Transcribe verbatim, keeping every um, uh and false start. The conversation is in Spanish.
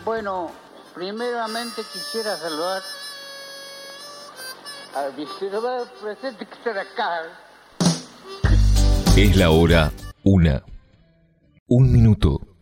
Bueno, primeramente quisiera saludar al vicepresidente presente que está acá. Es la hora una. Un minuto.